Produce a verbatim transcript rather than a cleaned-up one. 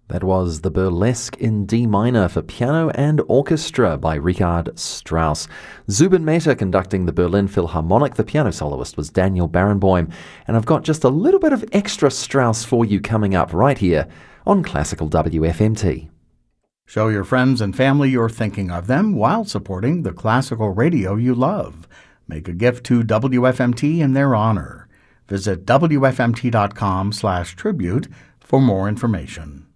That was the Burlesque in D minor for piano and orchestra by Richard Strauss. Zubin Mehta conducting the Berlin Philharmonic. The piano soloist was Daniel Barenboim. And I've got just a little bit of extra Strauss for you coming up right here on Classical W F M T. Show your friends and family you're thinking of them while supporting the classical radio you love. Make a gift to W F M T in their honor. Visit W F M T dot com slash tribute for more information.